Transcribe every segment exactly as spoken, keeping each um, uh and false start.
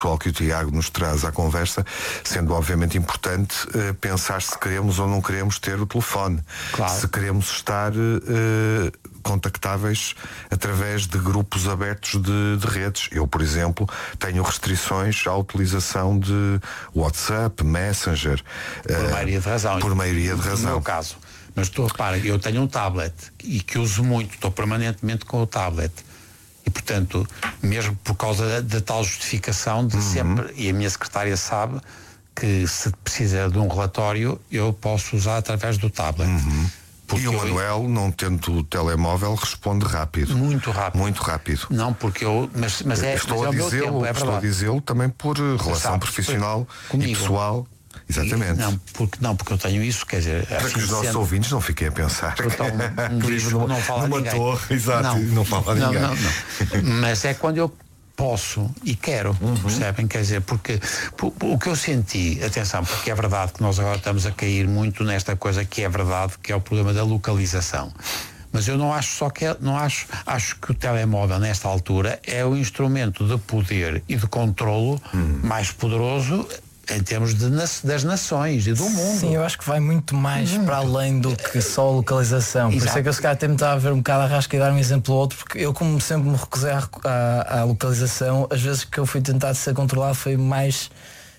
que o Tiago nos traz à conversa, sendo obviamente importante uh, pensar se queremos ou não queremos ter o telefone. Claro. Se queremos estar uh, contactáveis através de grupos abertos de, de redes. Eu, por exemplo, tenho restrições à utilização de WhatsApp, Messenger. Por uh, maioria de razão. Por maioria de razão. No meu caso. Mas tu repara, eu tenho um tablet e que uso muito, estou permanentemente com o tablet. E, portanto, mesmo por causa da, da tal justificação de uhum. sempre, e a minha secretária sabe que se precisa de um relatório, eu posso usar através do tablet. Uhum. E o eu, Manuel, não tendo o telemóvel, responde rápido. Muito rápido. Muito rápido. Não, porque eu... Mas, mas é, estou, mas a é o meu dizê-lo, tempo, é estou a dizê-lo também por relação sabe, profissional comigo. E pessoal. Exatamente. Não porque, não, porque eu tenho isso, quer dizer... Para que os nossos sendo... ouvintes não fiquem a pensar que um, um livro não, não fala numa a ninguém. torre, exato, não, não fala a não, ninguém. Não, não. Mas é quando eu posso e quero, uhum. percebem? Quer dizer, porque por, por, o que eu senti, atenção, porque é verdade que nós agora estamos a cair muito nesta coisa que é verdade, que é o problema da localização. Mas eu não acho só que é, não acho, acho que o telemóvel nesta altura é o instrumento de poder e de controlo uhum. mais poderoso em termos de, das nações e do mundo. Sim, eu acho que vai muito mais uhum. para além do que só a localização. Por Exato. isso é que eu se calhar até me estava a ver um bocado a rasca e dar um exemplo ou outro, porque eu, como sempre me recusei à, à, à localização, às vezes que eu fui tentar ser controlado foi mais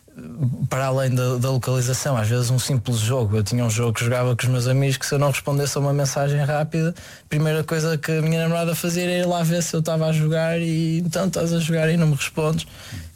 para além da, da localização. Às vezes um simples jogo, eu tinha um jogo que jogava com os meus amigos que se eu não respondesse a uma mensagem rápida, a primeira coisa que a minha namorada fazia era ir lá ver se eu estava a jogar e então estás a jogar e não me respondes.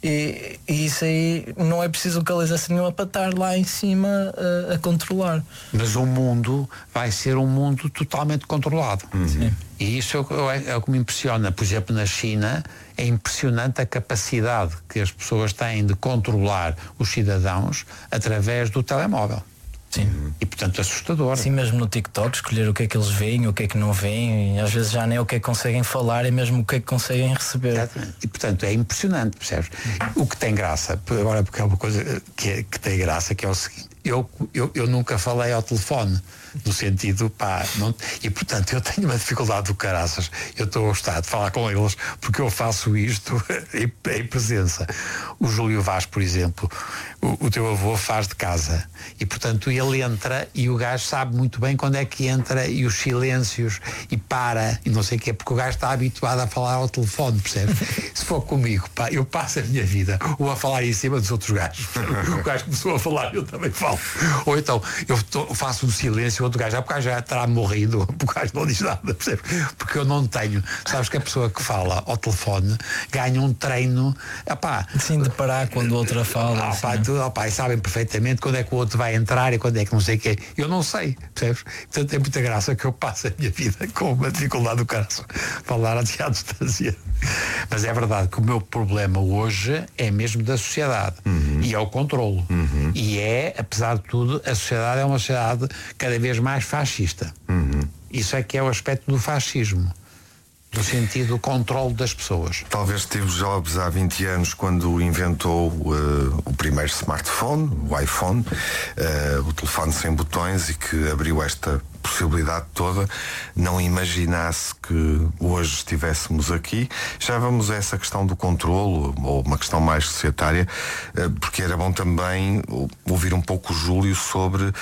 E, e isso aí não é preciso localização nenhuma para estar lá em cima a, a controlar. Mas o mundo vai ser um mundo totalmente controlado. Uhum. E isso é, é o que me impressiona. Por exemplo, na China é impressionante a capacidade que as pessoas têm de controlar os cidadãos através do telemóvel. Sim. E portanto assustador. Sim, mesmo no TikTok, escolher o que é que eles veem, o que é que não veem, e às vezes já nem é o que é que conseguem falar, é mesmo o que é que conseguem receber. Exatamente. E portanto é impressionante, percebes? O que tem graça, agora porque é uma coisa que, é, que tem graça, que é o seguinte, eu, eu, eu nunca falei ao telefone, no sentido, pá, não, e portanto eu tenho uma dificuldade do caraças, eu estou a gostar de falar com eles, porque eu faço isto em, em presença. O Júlio Vaz, por exemplo, o, o teu avô faz de casa, e portanto ele entra e o gajo sabe muito bem quando é que entra e os silêncios e para, e não sei o quê, porque o gajo está habituado a falar ao telefone, percebes? Se for comigo, pá, eu passo a minha vida ou a falar em cima dos outros gajos. O gajo começou a falar, eu também falo. Ou então, eu tô, faço um silêncio, outro gajo, ah, porque o gajo já terá morrido, porque o gajo não diz nada, percebes? Porque eu não tenho, sabes que a pessoa que fala ao telefone ganha um treino, apá, sim, de parar quando a outra fala. Apá, assim, tu, apá, e sabem perfeitamente quando é que o outro vai entrar e quando é que não sei o quê. Eu não sei, percebes? Portanto, é muita graça que eu passo a minha vida com uma dificuldade do coração falar assim à distância. Mas é verdade que o meu problema hoje é mesmo da sociedade uhum. e é o controlo. Uhum. E é, apesar de tudo, a sociedade é uma sociedade cada vez mais fascista. Uhum. Isso é que é o aspecto do fascismo, do sentido do controle das pessoas. Talvez Steve Jobs há vinte anos, quando inventou uh, o primeiro smartphone, o iPhone, uh, o telefone sem botões, e que abriu esta possibilidade toda, não imaginasse que hoje estivéssemos aqui. Já vamos a essa questão do controlo, ou uma questão mais societária, porque era bom também ouvir um pouco o Júlio sobre uh,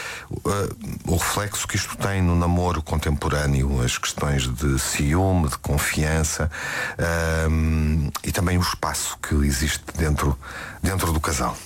o reflexo que isto tem no namoro contemporâneo, as questões de ciúme, de confiança, uh, e também o espaço que existe dentro, dentro do casal.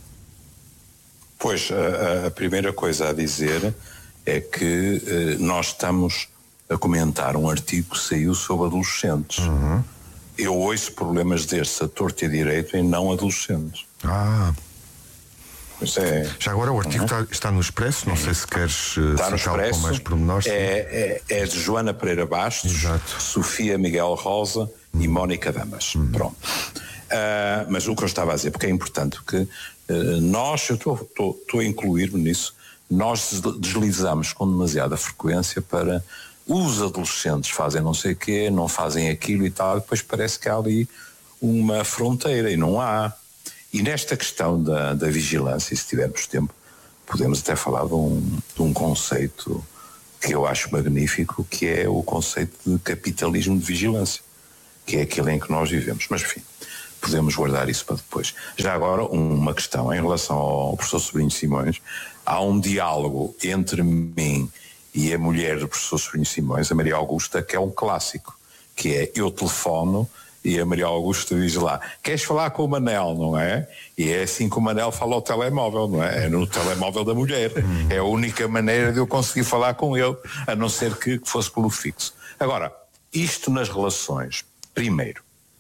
Pois, a, a primeira coisa a dizer é que eh, nós estamos a comentar um artigo que saiu sobre adolescentes. Uhum. Eu ouço problemas destes a torto e a direito em não adolescentes. Ah. Pois é. Já agora o artigo uhum. está, está no Expresso, não sei se queres uh, está no Expresso, com mais pormenores. É, é, é de Joana Pereira Bastos, exato. Sofia Miguel Rosa uhum. e Mónica Damas. Uhum. Pronto. Uh, mas o que eu estava a dizer, porque é importante, porque uh, nós, eu estou a incluir-me nisso, nós deslizamos com demasiada frequência para os adolescentes fazem não sei o quê, não fazem aquilo e tal, depois parece que há ali uma fronteira e não há. E nesta questão da, da vigilância, e se tivermos tempo, podemos até falar de um, de um conceito que eu acho magnífico, que é o conceito de capitalismo de vigilância, que é aquele em que nós vivemos. Mas enfim, podemos guardar isso para depois. Já agora, uma questão em relação ao professor Sobrinho Simões. Há um diálogo entre mim e a mulher do professor Sobrinho Simões, a Maria Augusta, que é um clássico, que é: eu telefono e a Maria Augusta diz lá: queres falar com o Manel, não é? E é assim que o Manel fala ao telemóvel, não é? É no telemóvel da mulher. É a única maneira de eu conseguir falar com ele, a não ser que fosse pelo fixo. Agora, isto nas relações, primeiro,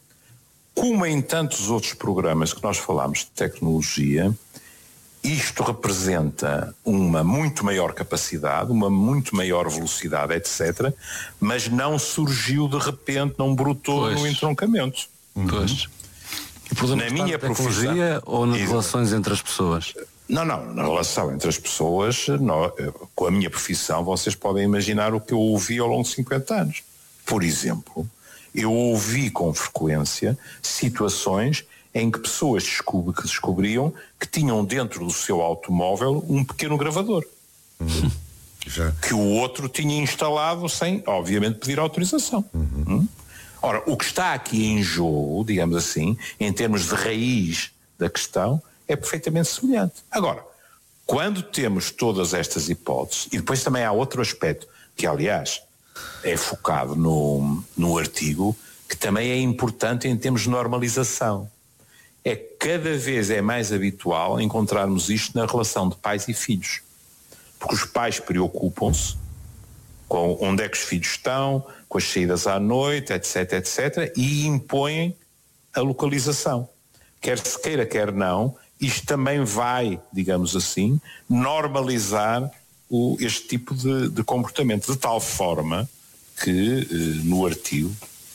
como em tantos outros programas que nós falámos de tecnologia, isto representa uma muito maior capacidade, uma muito maior velocidade, etcétera, mas não surgiu de repente, não brotou pois. no entroncamento. Pois. Uhum. Na minha profissão ou nas Exato. relações entre as pessoas? Não, não, na relação entre as pessoas, não, com a minha profissão, vocês podem imaginar o que eu ouvi ao longo de cinquenta anos. Por exemplo, eu ouvi com frequência situações em que pessoas descob- que descobriam que tinham dentro do seu automóvel um pequeno gravador. Uhum. Já. Que o outro tinha instalado sem, obviamente, pedir autorização. Uhum. Hum? Ora, o que está aqui em jogo, digamos assim, em termos de raiz da questão, é perfeitamente semelhante. Agora, quando temos todas estas hipóteses, e depois também há outro aspecto, que aliás é focado no, no artigo, que também é importante em termos de normalização. É que cada vez é mais habitual encontrarmos isto na relação de pais e filhos. Porque os pais preocupam-se com onde é que os filhos estão, com as saídas à noite, etc, etcétera, e impõem a localização. Quer se queira, quer não, isto também vai, digamos assim, normalizar o, este tipo de, de comportamento, de tal forma que eh, no artigo,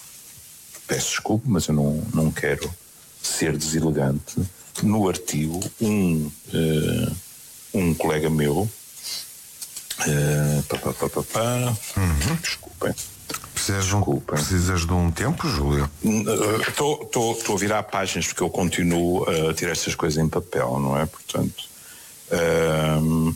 peço desculpa, mas eu não, não quero ser deselegante, no artigo um, uh, um colega meu, uh, pá, pá, pá, pá, pá, uhum. desculpem, precisas, desculpem. precisas de um tempo, Júlio? Estou uh, a virar páginas porque eu continuo a tirar estas coisas em papel, não é? Portanto, uh,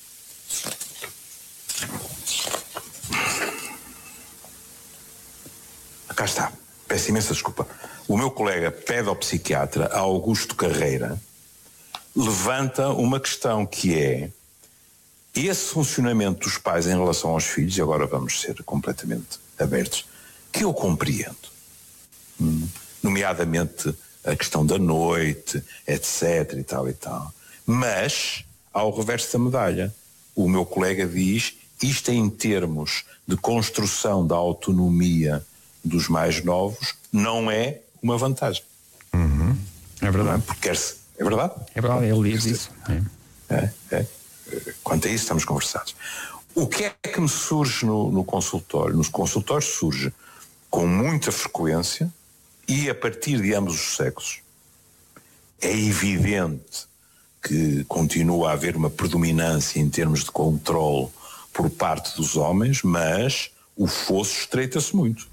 cá está. Peço imensa desculpa. O meu colega pedopsiquiatra, Augusto Carreira, levanta uma questão que é esse funcionamento dos pais em relação aos filhos, e agora vamos ser completamente abertos, que eu compreendo. Hum, nomeadamente a questão da noite, etc e tal e tal. Mas, ao reverso da medalha, o meu colega diz, isto em termos de construção da autonomia dos mais novos, não é uma vantagem. Uhum. É verdade. Porque quer-se, é verdade? É verdade, ele diz isso. É. É, é. Quanto a isso estamos conversados. O que é que me surge no, no consultório? Nos consultórios surge com muita frequência e a partir de ambos os sexos. É evidente que continua a haver uma predominância em termos de controle por parte dos homens, mas o fosso estreita-se muito.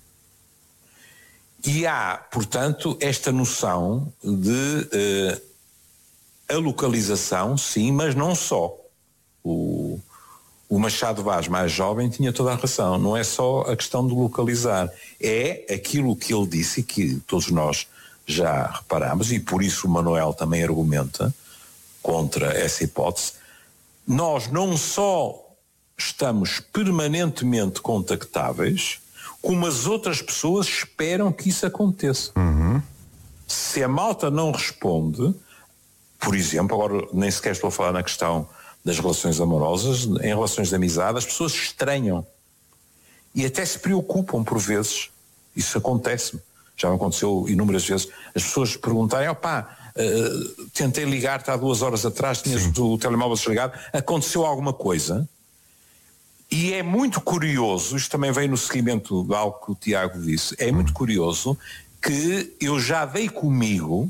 E há, portanto, esta noção de uh, a localização, sim, mas não só. O, o Machado Vaz, mais jovem, tinha toda a razão. Não é só a questão de localizar. É aquilo que ele disse e que todos nós já reparamos, e por isso o Manuel também argumenta contra essa hipótese. Nós não só estamos permanentemente contactáveis, como as outras pessoas esperam que isso aconteça. Uhum. Se a malta não responde, por exemplo, agora nem sequer estou a falar na questão das relações amorosas, em relações de amizade, as pessoas estranham e até se preocupam por vezes. Isso acontece-me. Já me aconteceu inúmeras vezes. As pessoas perguntarem, opá, uh, tentei ligar-te há duas horas atrás, tinhas o telemóvel desligado, aconteceu alguma coisa? E é muito curioso, isto também veio no seguimento de algo que o Tiago disse, é muito curioso que eu já dei comigo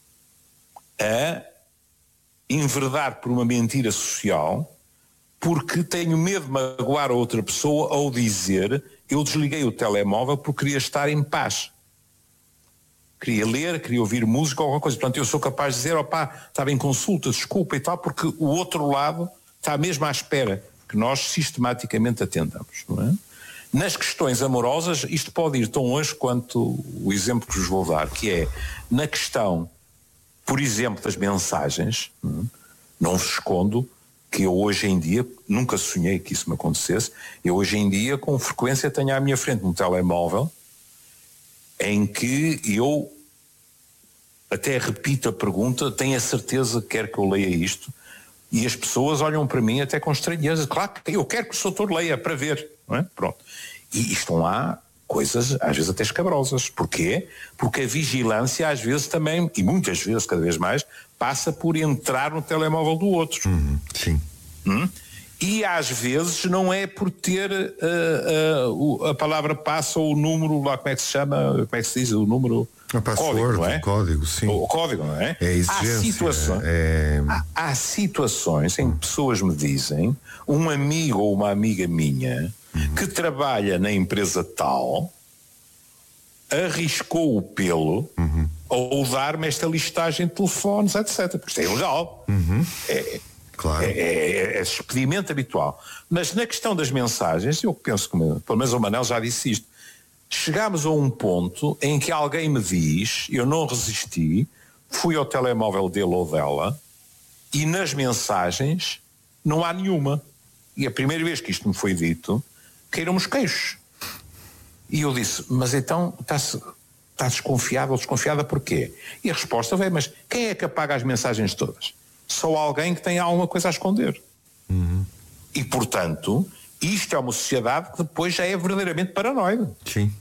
a enverdar por uma mentira social porque tenho medo de magoar a outra pessoa ao dizer eu desliguei o telemóvel porque queria estar em paz. Queria ler, queria ouvir música ou alguma coisa. Portanto, eu sou capaz de dizer, opá, estava em consulta, desculpa e tal, porque o outro lado está mesmo à espera que nós sistematicamente atendamos, não é? Nas questões amorosas, isto pode ir tão longe quanto o exemplo que vos vou dar, que é, na questão, por exemplo, das mensagens, não vos escondo que eu hoje em dia, nunca sonhei que isso me acontecesse, eu hoje em dia com frequência tenho à minha frente um telemóvel em que eu até repito a pergunta, tenho a certeza que quer que eu leia isto, e as pessoas olham para mim até com estranheza. Claro que eu quero que o doutor leia para ver, não é? Pronto. E estão lá coisas às vezes até escabrosas. Porquê? Porque a vigilância às vezes também, e muitas vezes cada vez mais, passa por entrar no telemóvel do outro. Uhum, sim. Hum? E às vezes não é por ter uh, uh, a palavra passo ou o número, lá como é que se chama, como é que se diz, o número... A password, código, não é? o código, sim. O código, não é? É a exigência. Há situações, é... há, há situações em que pessoas me dizem, um amigo ou uma amiga minha, uhum. que trabalha na empresa tal, arriscou o pelo uhum. ao dar-me esta listagem de telefones, etcétera. Porque isto é ilegal. Uhum. É, claro. é, é, é expedimento habitual. Mas na questão das mensagens, eu penso que, pelo menos o Manel já disse isto, chegámos a um ponto em que alguém me diz, eu não resisti, fui ao telemóvel dele ou dela, e nas mensagens não há nenhuma. E a primeira vez que isto me foi dito, caíram os queixos. E eu disse, mas então está-se, está desconfiado ou desconfiada porquê? E a resposta veio, mas quem é que apaga as mensagens todas? Só alguém que tem alguma coisa a esconder. Uhum. E portanto... isto é uma sociedade que depois já é verdadeiramente paranoide. Sim.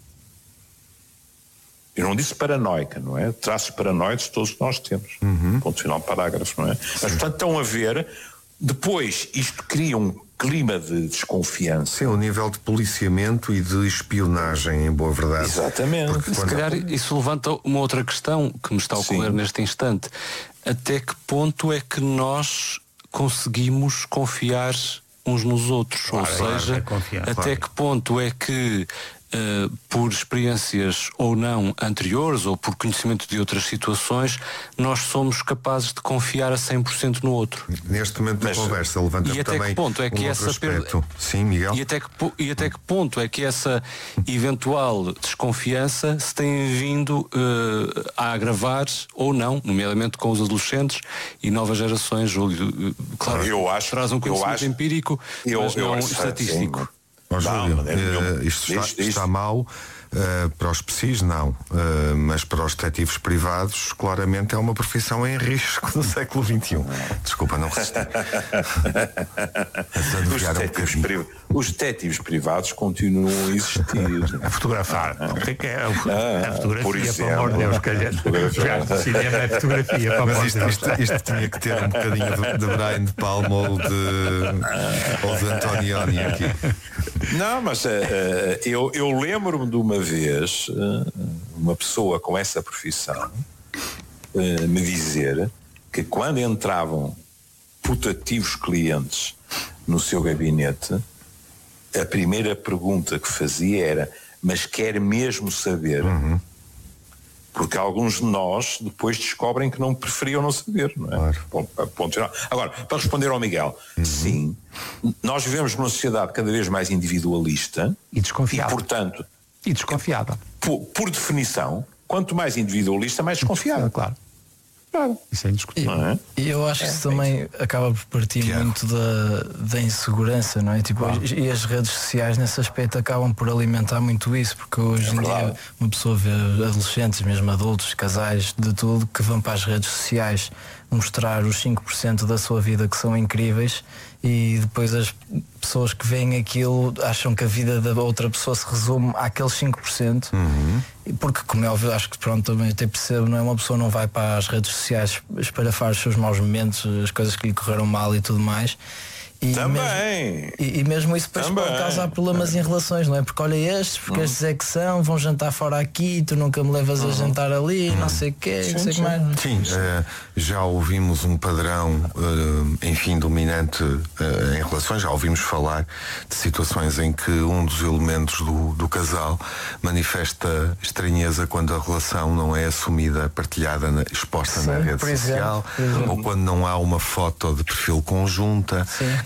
Eu não disse paranoica, não é? Traços paranoides todos nós temos. Uhum. Ponto final, parágrafo, não é? Sim. Mas portanto estão a ver, depois isto cria um clima de desconfiança. Sim, o nível de policiamento e de espionagem, em boa verdade. Exatamente. Porque, se calhar isso levanta uma outra questão que me está a ocorrer Sim. neste instante. Até que ponto é que nós conseguimos confiar uns nos outros, claro, ou seja, é até claro. que ponto é que uh, por experiências ou não anteriores ou por conhecimento de outras situações nós somos capazes de confiar a cem por cento no outro. Neste momento da conversa levanta e até também que ponto é que um essa perda... Sim, Miguel. E até, que, e até que ponto é que essa eventual desconfiança se tem vindo uh, a agravar ou não, nomeadamente com os adolescentes e novas gerações, Júlio, claro, eu acho, traz um conhecimento eu acho, empírico, eu, mas eu não acho, estatístico. Oh, Júlio, uh, isto está, isto está mal uh, para os psis não, uh, mas para os detetives privados claramente é uma profissão em risco no século vinte e um. Desculpa, não resisti. os, detetives um pri... os detetives privados continuam a existir. A fotografar. Ah, o que é que é a, ah, a fotografia, por exemplo, pelo amor de Deus, calhar. O cinema é fotografia, para mas isto, isto, isto tinha que ter um bocadinho de, de Brian de Palma ou de, ou de Antonioni aqui. Não, mas uh, eu, eu lembro-me de uma vez uh, uma pessoa com essa profissão uh, me dizer que quando entravam putativos clientes no seu gabinete, a primeira pergunta que fazia era: mas quer mesmo saber? Uhum. Porque alguns de nós depois descobrem que não preferiam não saber, não é? Claro. Ponto, ponto final. Agora, para responder ao Miguel, uhum. sim, nós vivemos numa sociedade cada vez mais individualista e desconfiada. E, portanto, e desconfiada. Por, por definição, quanto mais individualista, mais desconfiada. Claro. Claro. Isso é indiscutível. E é? eu acho que isso é, também é acaba por partir que muito é. da, da insegurança, não é? Tipo, claro. E as redes sociais nesse aspecto acabam por alimentar muito isso, porque hoje é em dia uma pessoa vê adolescentes, mesmo adultos, casais, de tudo, que vão para as redes sociais mostrar os cinco por cento da sua vida que são incríveis, e depois as pessoas que veem aquilo acham que a vida da outra pessoa se resume àqueles cinco por cento. Uhum. Porque, como é óbvio, acho que pronto, também até percebo, não é? Uma pessoa não vai para as redes sociais esparafar os seus maus momentos, as coisas que lhe correram mal e tudo mais. E também mesmo, e, e mesmo isso depois também. pode causar problemas em relações, não é? Porque olha estes, porque hum. estes é que são, vão jantar fora aqui, tu nunca me levas uhum. a jantar ali, hum. não sei o quê, sim, não sei o que mais. Sim, uh, já ouvimos um padrão, uh, enfim, dominante uh, em relações, já ouvimos falar de situações em que um dos elementos do, do casal manifesta estranheza quando a relação não é assumida, partilhada, na, exposta sim, na rede social, exemplo, ou quando não há uma foto de perfil conjunta. Sim.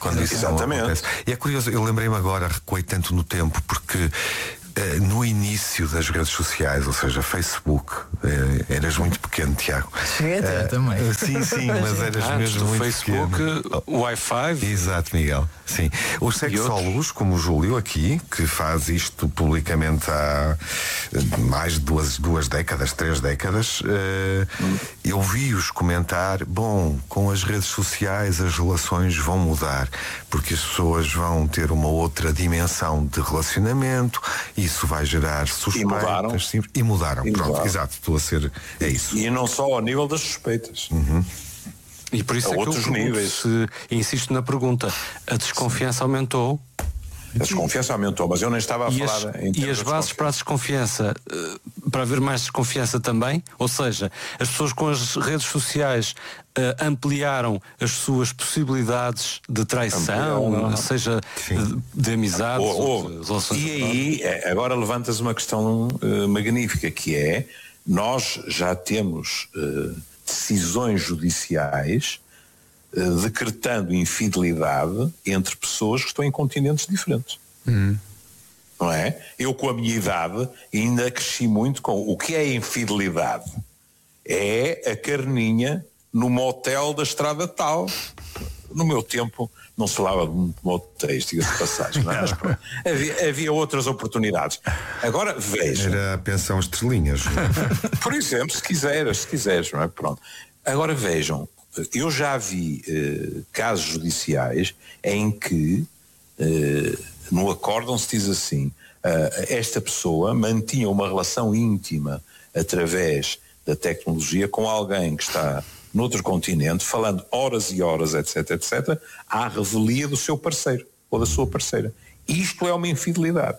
quando isso não acontece. E é curioso, eu lembrei-me agora, recuei tanto no tempo, porque Uh, no início das redes sociais, ou seja, Facebook, uh, eras muito pequeno, Tiago. Cheguei até uh, também. Uh, sim, sim, mas eras Antes mesmo do muito Facebook, pequeno. Wi-Fi. Exato, Miguel. Sim. Os sexólogos, como o Júlio aqui, que faz isto publicamente há mais de duas, duas décadas, três décadas, uh, hum. eu vi-os comentar, bom, com as redes sociais as relações vão mudar, porque as pessoas vão ter uma outra dimensão de relacionamento. Isso vai gerar suspeitas. E mudaram. Sim, e mudaram. E Pronto, mudaram. Exato, estou a ser. É isso. E não só ao nível das suspeitas. Uhum. E por isso a é outros que eu pergunto, níveis. se, insisto na pergunta, a desconfiança aumentou. A desconfiança aumentou, mas eu nem estava a e falar as, em E as bases para a desconfiança, para haver mais desconfiança também? Ou seja, as pessoas com as redes sociais uh, ampliaram as suas possibilidades de traição, seja de, de amizade, oh, oh. de relações. E aí, agora levantas uma questão uh, magnífica, que é, nós já temos uh, decisões judiciais decretando infidelidade entre pessoas que estão em continentes diferentes. Uhum. Não é? Eu, com a minha idade, ainda cresci muito com o que é infidelidade. É a carninha no motel da estrada tal. No meu tempo não se falava de motéis, diga-se de passagem, não é? Mas, pronto, havia, havia outras oportunidades. Agora, veja. Era a pensão estrelinhas. Por exemplo, se quiseres, se quiseres, não é? Pronto. Agora vejam, eu já vi eh, casos judiciais em que eh, no acórdão se diz assim, eh, esta pessoa mantinha uma relação íntima através da tecnologia com alguém que está noutro continente, falando horas e horas, etc, etc, à revelia do seu parceiro ou da sua parceira. Isto é uma infidelidade.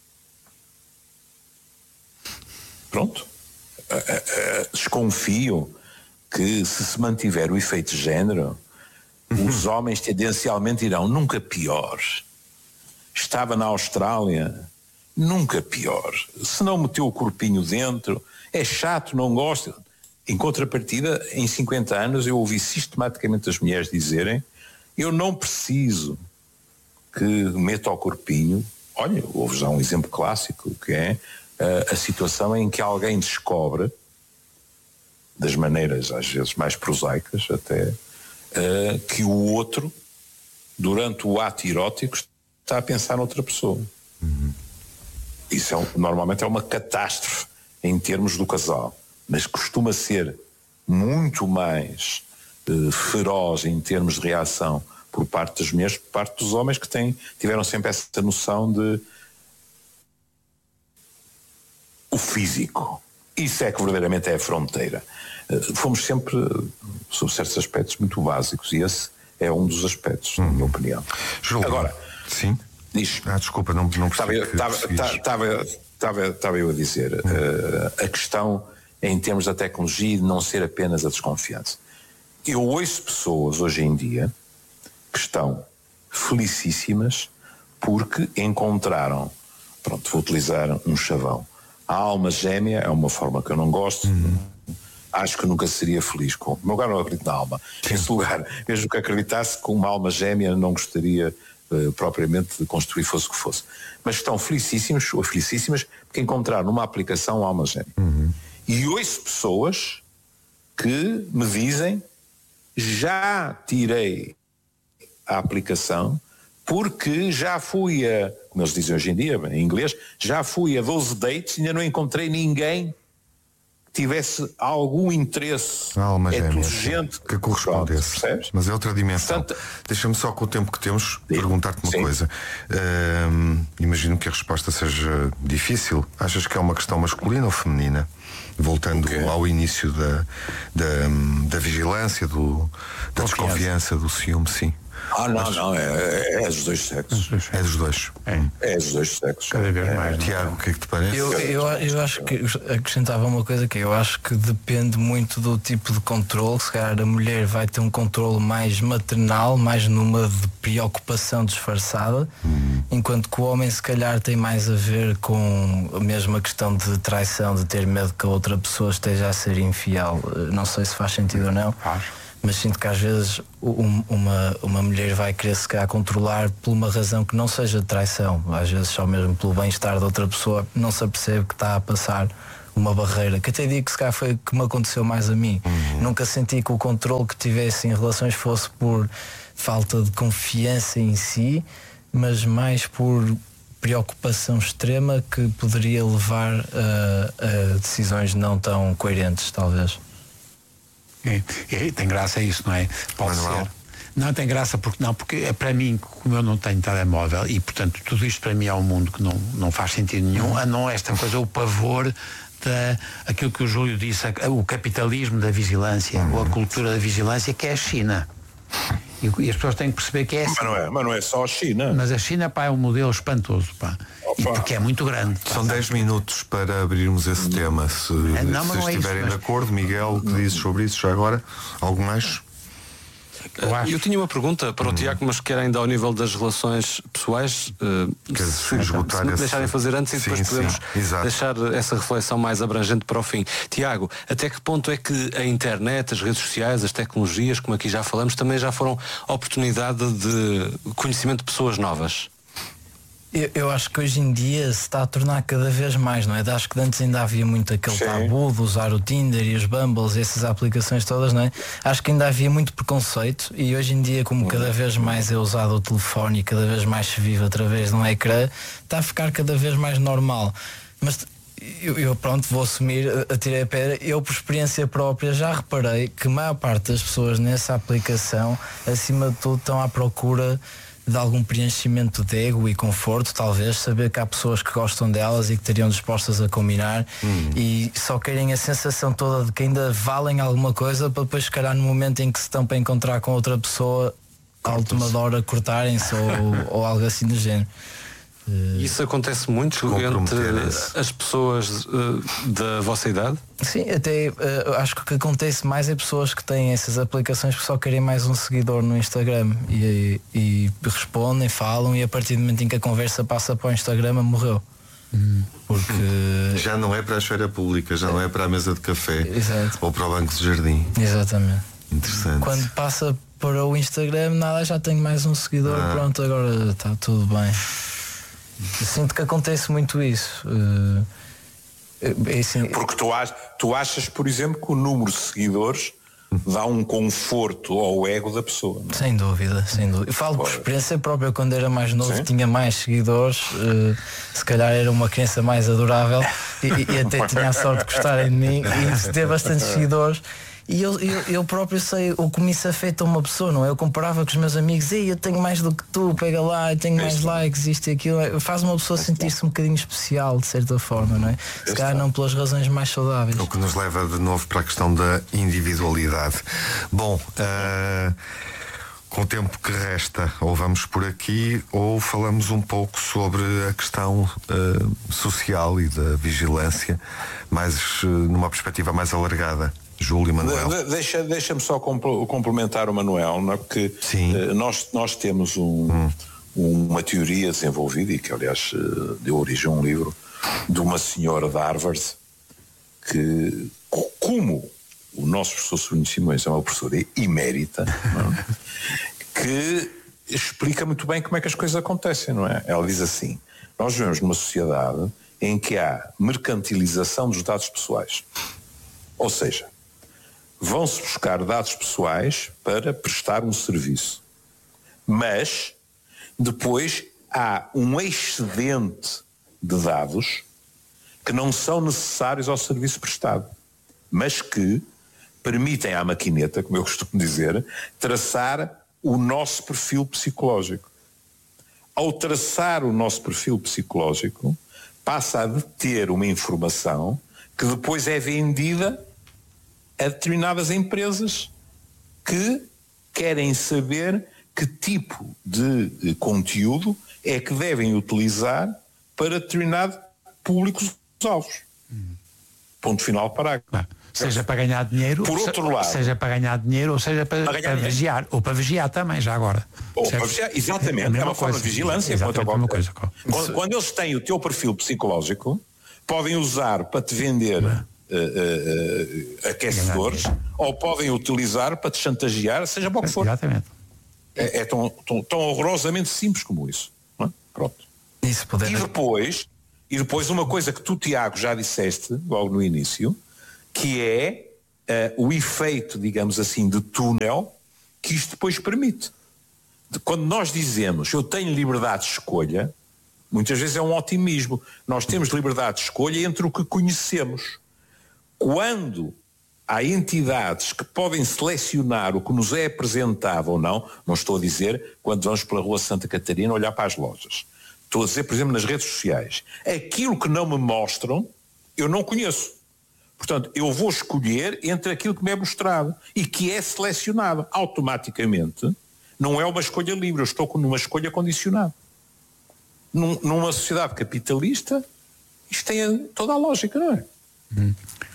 Pronto. Uh, uh, uh, desconfio que, se se mantiver o efeito de género, uhum. os homens tendencialmente irão nunca pior. Estava na Austrália, nunca pior. Se não meteu o corpinho dentro, é chato, não gosta. Em contrapartida, em cinquenta anos, eu ouvi sistematicamente as mulheres dizerem: eu não preciso que meta o corpinho. Olha, houve já um exemplo clássico, que é uh, a situação em que alguém descobre, das maneiras às vezes mais prosaicas até, uh, que o outro, durante o ato erótico, está a pensar noutra pessoa. Uhum. Isso é um, normalmente é uma catástrofe em termos do casal, mas costuma ser muito mais uh, feroz em termos de reação por parte das mulheres, por parte dos homens, que têm, tiveram sempre essa noção de o físico. Isso é que verdadeiramente é a fronteira. Uh, fomos sempre, uh, sob certos aspectos, muito básicos, e esse é um dos aspectos, hum. na minha opinião. Júlio, agora, sim? Diz. Ah, desculpa, não, não percebi. Estava eu a dizer, hum. uh, a questão em termos da tecnologia, de não ser apenas a desconfiança. Eu ouço pessoas hoje em dia que estão felicíssimas porque encontraram, pronto, vou utilizar um chavão, a alma gêmea. É uma forma que eu não gosto, uhum. acho que nunca seria feliz com. No meu lugar, não acredito na alma. Sim. Em segundo lugar, mesmo que acreditasse com uma alma gêmea, não gostaria uh, propriamente de construir, fosse o que fosse. Mas estão felicíssimos, ou felicíssimas, porque encontraram numa aplicação a alma gêmea. Uhum. E ouço pessoas que me dizem: já tirei a aplicação porque já fui a, como eles dizem hoje em dia, em inglês, já fui a doze dates e ainda não encontrei ninguém que tivesse algum interesse inteligente que correspondesse. Pronto, mas é outra dimensão. Portanto, deixa-me só, com o tempo que temos, perguntar-te uma sim. coisa. Uh, imagino que a resposta seja difícil. Achas que é uma questão masculina ou feminina? Voltando okay. ao início da, da, da vigilância, do, da desconfiança, do ciúme, sim. Ah, não, Mas, não, é, é dos dois sexos. É dos dois. É, é dos dois sexos. Cada vez mais. É. Tiago, o que é que te parece? Eu, eu, eu acho que acrescentava uma coisa, que eu acho que depende muito do tipo de controle. Se calhar a mulher vai ter um controle mais maternal, mais numa de preocupação disfarçada, hum. enquanto que o homem se calhar tem mais a ver com a mesma questão de traição, de ter medo que a outra pessoa esteja a ser infiel. Não sei se faz sentido ou não. Faz. mas sinto que às vezes um, uma, uma mulher vai querer se calhar controlar por uma razão que não seja de traição, às vezes só mesmo pelo bem-estar de outra pessoa, não se apercebe que está a passar uma barreira, que até digo que se calhar foi que me aconteceu mais a mim. Uhum. Nunca senti que o controle que tivesse em relações fosse por falta de confiança em si, mas mais por preocupação extrema que poderia levar a, a decisões não tão coerentes, talvez. É, é, tem graça isso, não é? Pode Manuel. ser. Não tem graça porque não, porque é para mim, como eu não tenho telemóvel e portanto tudo isto para mim é um mundo que não, não faz sentido nenhum, a não esta coisa, o pavor da, aquilo que o Júlio disse, o capitalismo da vigilância, uhum. ou a cultura da vigilância, que é a China. E, e as pessoas têm que perceber que é assim. Mas não é, mas não é só a China. Mas a China, pá, é um modelo espantoso, pá. E porque é muito grande. Pá. São dez minutos para abrirmos esse tema. Se, é, não, se não estiverem é isso, de acordo, Miguel, o que dizes sobre isso já agora? Algo mais? Eu, acho... eu tinha uma pergunta para o hum. Tiago, mas que era ainda ao nível das relações pessoais. Uh, se, se, se me deixarem fazer antes e depois sim, podemos sim, deixar essa reflexão mais abrangente para o fim. Tiago, até que ponto é que a internet, as redes sociais, as tecnologias, como aqui já falamos, também já foram oportunidade de conhecimento de pessoas novas? Eu, eu acho que hoje em dia se está a tornar cada vez mais, não é? Acho que antes ainda havia muito aquele Sim. tabu de usar o Tinder e os Bumbles e essas aplicações todas, não é? Acho que ainda havia muito preconceito e hoje em dia, como cada vez mais é usado o telefone e cada vez mais se vive através de um ecrã, está a ficar cada vez mais normal. Mas eu, eu pronto, vou assumir, atirei a pedra, eu por experiência própria já reparei que a maior parte das pessoas nessa aplicação, acima de tudo, estão à procura de algum preenchimento de ego e conforto, talvez, saber que há pessoas que gostam delas e que estariam dispostas a combinar hum. e só querem a sensação toda de que ainda valem alguma coisa para depois, se calhar, no momento em que se estão para encontrar com outra pessoa, à última hora cortarem-se ou, ou algo assim do género. Isso acontece muito entre as pessoas uh, da vossa idade? Sim, até uh, acho que o que acontece mais é pessoas que têm essas aplicações que só querem mais um seguidor no Instagram e, e, e respondem, falam e a partir do momento em que a conversa passa para o Instagram morreu. Hum. Porque já não é para a esfera pública, já é. não é para a mesa de café. Exato. Ou para o banco de jardim. Exatamente. Interessante. Quando passa para o Instagram, nada, já tenho mais um seguidor, ah. pronto, agora está tudo bem. Eu sinto que acontece muito isso. Uh, é assim, Porque tu, ach, tu achas, por exemplo, que o número de seguidores dá um conforto ao ego da pessoa. Não? Sem dúvida, sem dúvida. Eu falo por experiência própria, quando era mais novo, Sim. tinha mais seguidores, uh, se calhar era uma criança mais adorável e, e até tinha a sorte de gostarem de mim e ter bastantes seguidores. E eu, eu, eu próprio sei o que me isso afeta uma pessoa, não é? Eu comparava com os meus amigos, ei, eu tenho mais do que tu, pega lá, eu tenho mais likes, isto e aquilo. Faz uma pessoa sentir-se um bocadinho especial, de certa forma, não é? Se calhar não pelas razões mais saudáveis. O que nos leva de novo para a questão da individualidade. Bom, uh, com o tempo que resta, ou vamos por aqui, ou falamos um pouco sobre a questão uh, social e da vigilância, mais uh, numa perspectiva mais alargada. Júlio e Manuel. De, deixa, deixa-me só complementar o Manuel, não é? Porque uh, nós, nós temos um, hum. uma teoria desenvolvida e que aliás uh, deu origem a um livro de uma senhora de Harvard que, como o nosso professor Sobrinho Simões é uma professora emérita, não é? Que explica muito bem como é que as coisas acontecem, não é? Ela diz assim: nós vivemos numa sociedade em que há mercantilização dos dados pessoais, ou seja, vão-se buscar dados pessoais para prestar um serviço. Mas, depois, há um excedente de dados que não são necessários ao serviço prestado, mas que permitem à maquineta, como eu costumo dizer, traçar o nosso perfil psicológico. Ao traçar o nosso perfil psicológico, passa a deter uma informação que depois é vendida a determinadas empresas que querem saber que tipo de conteúdo é que devem utilizar para determinado públicos-alvos. Hum. Ponto final, parágrafo. Ah, seja para ganhar dinheiro, por outro lado, seja para ganhar dinheiro ou seja para, para, para vigiar, ou para vigiar também, já agora. Ou para vigiar, exatamente, é, é uma forma de vigilância. Exatamente, uma coisa. Quando, quando eles têm o teu perfil psicológico, podem usar para te vender uh, uh, aquecedores, ou podem utilizar para te chantagear, seja para o que for. Exatamente. É, é tão, tão, tão horrorosamente simples como isso. Não é? Pronto. Isso poder... E depois, e depois uma coisa que tu, Tiago, já disseste logo no início, que é uh, o efeito, digamos assim, de túnel que isto depois permite. De, quando nós dizemos eu tenho liberdade de escolha, muitas vezes é um otimismo. Nós temos liberdade de escolha entre o que conhecemos. Quando há entidades que podem selecionar o que nos é apresentado ou não, não estou a dizer quando vamos pela Rua Santa Catarina olhar para as lojas. Estou a dizer, por exemplo, nas redes sociais. Aquilo que não me mostram, eu não conheço. Portanto, eu vou escolher entre aquilo que me é mostrado e que é selecionado. Automaticamente, não é uma escolha livre, eu estou com uma escolha condicionada. Num, numa sociedade capitalista, isto tem toda a lógica, não é? Hum.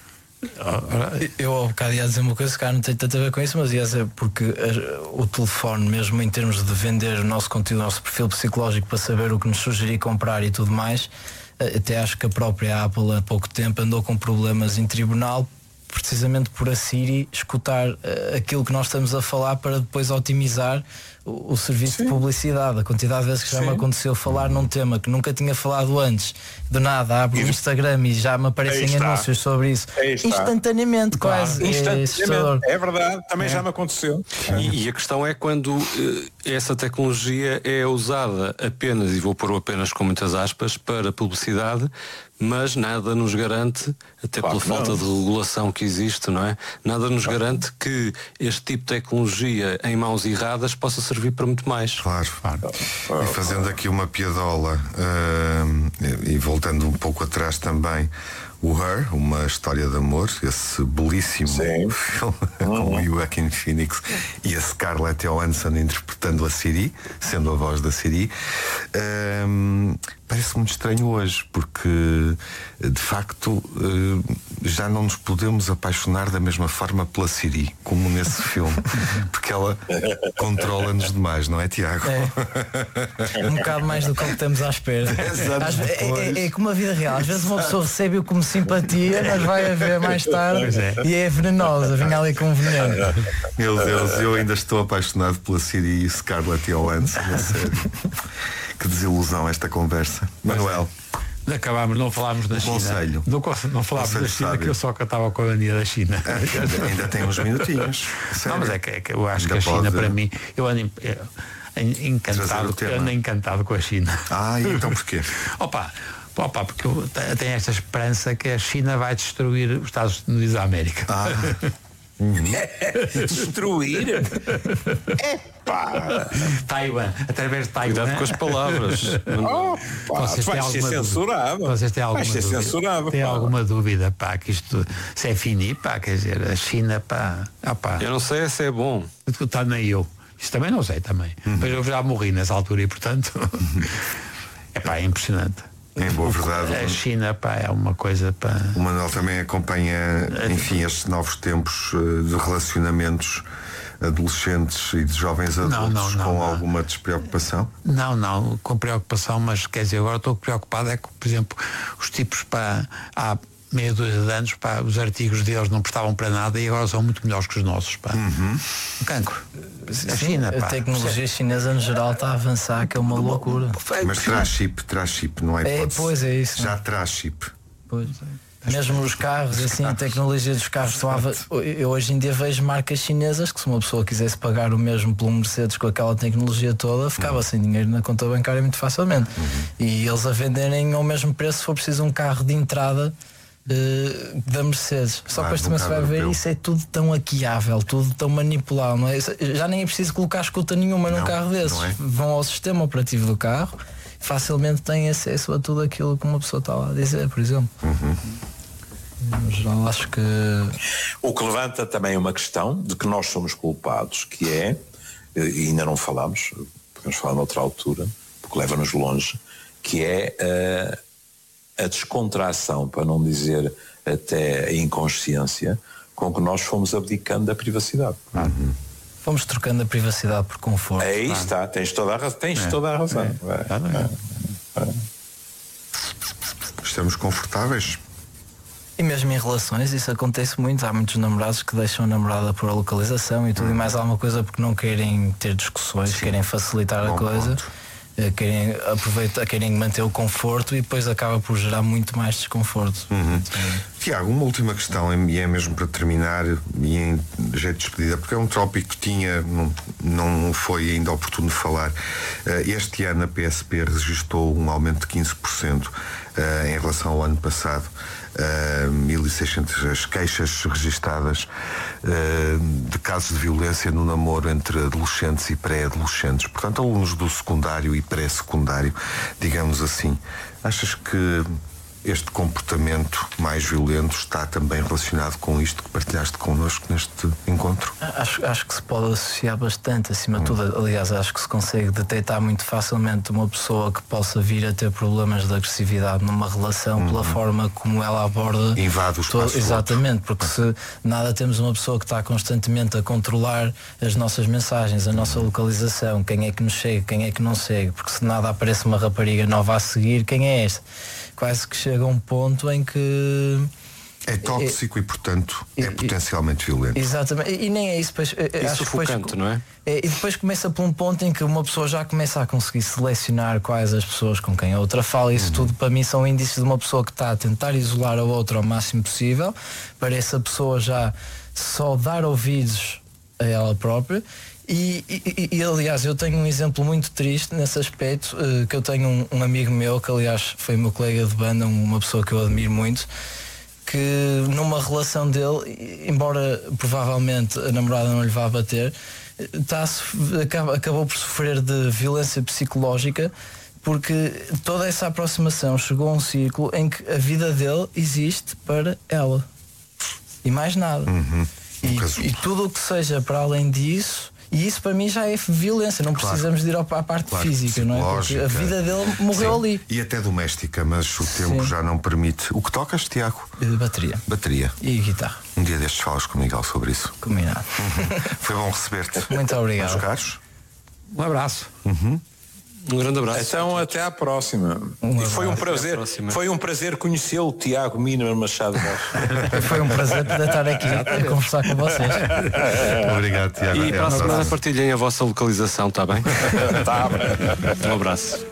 Eu ao bocado ia dizer uma coisa que não tem tanto a ver com isso, mas ia dizer porque o telefone, mesmo em termos de vender o nosso conteúdo, o nosso perfil psicológico para saber o que nos sugerir comprar e tudo mais, até acho que a própria Apple há pouco tempo andou com problemas em tribunal precisamente por a Siri escutar uh, aquilo que nós estamos a falar para depois otimizar o, o serviço Sim. de publicidade. A quantidade de vezes que já Sim. me aconteceu falar num tema que nunca tinha falado antes, do nada abro o Instagram e já me aparecem anúncios sobre isso instantaneamente, claro. quase instantaneamente. É, é verdade, também é. já me aconteceu. E, e a questão é quando uh, essa tecnologia é usada apenas, e vou pôr apenas com muitas aspas, para publicidade, mas nada nos garante, até claro, pela falta não. de regulação que existe, não é? Nada nos claro. garante que este tipo de tecnologia em mãos erradas possa servir para muito mais. Claro, claro. E fazendo aqui uma piadola uh, e voltando um pouco atrás também, o Her, uma história de amor, esse belíssimo Sim. filme com o Joaquin Phoenix e a Scarlett Johansson interpretando a Siri, sendo a voz da Siri, um, parece muito estranho hoje, porque de facto já não nos podemos apaixonar da mesma forma pela Siri como nesse filme, porque ela controla-nos demais, não é, Tiago? É. Um bocado mais do que estamos à espera. Às, é, é, é como a vida real, às vezes uma pessoa recebe-o como simpatia, mas vai haver mais tarde é. e é venenosa, vem ali com veneno. Meu Deus, eu ainda estou apaixonado pela Siri e Scarlett Johansson, a sério. Que desilusão esta conversa. Manuel. Acabámos, não falámos da China. Conselho. Não, não falámos da China, sábio. Que eu só cantava com a mania da China. É, ainda tem uns minutinhos. Não, mas é que, é que eu acho ainda que a China, pode... para mim, eu ando encantado, eu ando encantado com a China. Ah, e então porquê? Opa, opa, porque eu tenho esta esperança que a China vai destruir os Estados Unidos da América. Ah. Destruir? Epá! Taiwan, através de Taiwan. Cuidado com as palavras. Oh, pá, vocês têm ser censurado. Vocês têm alguma ser dúvida? Censurado, tem alguma dúvida, pá, que isto se é fini, pá, quer dizer, a China, pá, ah, pá. Eu não sei se é bom. Está nem eu. Isso também não sei também. Uhum. Mas eu já morri nessa altura e portanto é pá, é impressionante. Em boa verdade. A China, pá, é uma coisa, pá. O Manuel também acompanha, enfim, estes novos tempos de relacionamentos adolescentes e de jovens adultos não, não, não, com não. alguma despreocupação? Não, não, com preocupação, mas quer dizer, agora estou preocupado é que, por exemplo, os tipos, pá, há meia dúzia de anos, pá, os artigos deles não prestavam para nada e agora são muito melhores que os nossos, pá. Uhum. O cancro. A China, pá. A tecnologia chinesa no geral está a avançar, que é uma loucura. Mas traz chip, traz chip, não é? É, pois é isso. Já traz chip. Pois é. Mesmo os carros, assim, a tecnologia dos carros estão a... Eu hoje em dia vejo marcas chinesas que se uma pessoa quisesse pagar o mesmo pelo Mercedes com aquela tecnologia toda, ficava uhum. sem dinheiro na conta bancária muito facilmente. Uhum. E eles a venderem ao mesmo preço se for preciso um carro de entrada uh, da Mercedes. Só que depois também se vai ver, isso é tudo tão hackeável, tudo tão manipulável, não é? Já nem é preciso colocar escuta nenhuma não, num carro desses. É? Vão ao sistema operativo do carro, facilmente têm acesso a tudo aquilo que uma pessoa está lá a dizer, por exemplo. Uhum. No geral, acho que... O que levanta também uma questão de que nós somos culpados, que é, e ainda não falámos, podemos falar noutra altura, porque leva-nos longe, que é a, a descontração, para não dizer até a inconsciência, com que nós fomos abdicando da privacidade. Uhum. Fomos trocando a privacidade por conforto. Aí claro. está, tens toda a razão. Tens é, toda a razão. É, é, é, é. Estamos confortáveis? E mesmo em relações isso acontece muito. Há muitos namorados que deixam a namorada por a localização e tudo hum. e mais alguma coisa porque não querem ter discussões, Sim. querem facilitar Bom a coisa. Ponto. Querem aproveitar, querem manter o conforto e depois acaba por gerar muito mais desconforto. Uhum. Tiago, uma última questão, e é mesmo para terminar e em jeito de despedida, porque é um tópico que tinha, não, não foi ainda oportuno falar. Este ano a P S P registrou um aumento de quinze por cento em relação ao ano passado. Uh, mil e seiscentas queixas registadas uh, de casos de violência no namoro entre adolescentes e pré-adolescentes, portanto alunos do secundário e pré-secundário, digamos assim. Achas que este comportamento mais violento está também relacionado com isto que partilhaste connosco neste encontro? Acho, acho que se pode associar bastante, acima de hum. tudo. Aliás, acho que se consegue detectar muito facilmente uma pessoa que possa vir a ter problemas de agressividade numa relação hum. pela forma como ela aborda. Invade o espaço. Todo, exatamente, porque se nada temos uma pessoa que está constantemente a controlar as nossas mensagens, a nossa localização, quem é que nos segue, quem é que não segue, porque se nada aparece uma rapariga nova a seguir, quem é esta? Quase que chega a um ponto em que é tóxico é, e, portanto, é, é potencialmente violento. Exatamente. E, e nem é isso. Depois, e acho sufocante, depois, não é? é? E depois começa por um ponto em que uma pessoa já começa a conseguir selecionar quais as pessoas com quem a outra fala. Isso uhum. tudo para mim são indícios de uma pessoa que está a tentar isolar a outra ao máximo possível, para essa pessoa já só dar ouvidos a ela própria. E, e, e aliás, eu tenho um exemplo muito triste nesse aspecto, uh, que eu tenho um, um amigo meu, que aliás foi meu colega de banda, uma pessoa que eu admiro muito, que numa relação dele, embora provavelmente a namorada não lhe vá bater, tá, acaba, acabou por sofrer de violência psicológica, porque toda essa aproximação chegou a um círculo em que a vida dele existe para ela e mais nada. Uhum. E, e tudo o que seja para além disso. E isso para mim já é violência, não claro. precisamos de ir à parte claro, física, não é? Porque a vida dele morreu Sim. ali. E até doméstica, mas o tempo Sim. já não permite. O que tocas, Tiago? Bateria. Bateria. E guitarra. Um dia destes falas com o Miguel sobre isso. Combinado. Uhum. Foi bom receber-te. Muito obrigado. Meus caros. Um abraço. Uhum. Um grande abraço. Então até à próxima. Um e foi um prazer, foi um prazer conhecê-lo, Tiago Mina Machado. Foi um prazer poder estar aqui a conversar com vocês. Obrigado, Tiago. E para a semana partilhem a vossa localização, está bem? Tá. Um abraço.